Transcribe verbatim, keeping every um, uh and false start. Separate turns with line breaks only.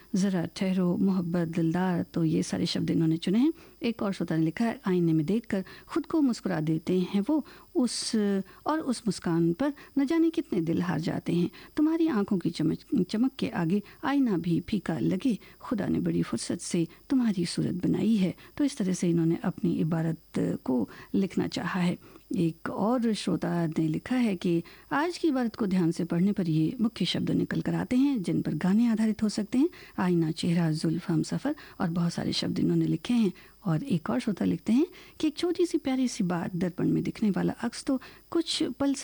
ज़रा ठहरो, मोहब्बत, दिलदार, तो ये सारे शब्द इन्होंने चुने हैं। एक और श्रोता ने लिखा है, आईने में देखकर खुद को मुस्कुरा देते हैं वो, उस और उस मुस्कान पर न जाने कितने दिल हार जाते हैं। तुम्हारी आंखों की चमक चमक के आगे आईना भी फीका लगे, खुदा ने बड़ी फुर्सत से तुम्हारी सूरत बनाई है। तो इस तरह से इन्होंने अपनी इबारत को लिखना चाहा है। एक और श्रोता ने लिखा है कि आज की इबारत को ध्यान से पढ़ने पर ये मुख्य शब्द निकल कर आते हैं जिन पर गाने आधारित हो सकते हैं। आईना, चेहरा, जुल्फ, हम सफ़र और बहुत सारे शब्द इन्होंने लिखे हैं। और एक और श्रोता लिखते हैं कि एक छोटी सी प्यारी सी बात, दर्पण में दिखने वाला अक्स तो कुछ पल